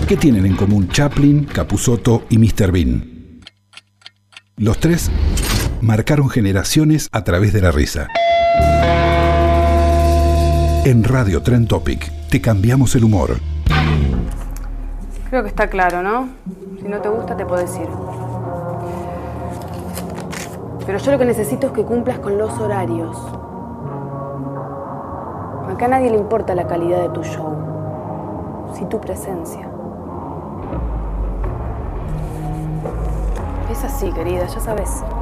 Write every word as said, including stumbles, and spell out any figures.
¿Qué tienen en común Chaplin, Capusotto y míster Bean? Los tres marcaron generaciones a través de la risa. En Radio Trend Topic te cambiamos el humor. Creo que está claro, ¿no? Si no te gusta, te podés ir. Pero yo lo que necesito es que cumplas con los horarios. Acá a nadie le importa la calidad de tu show, sí tu presencia. Es así, querida, ya sabes.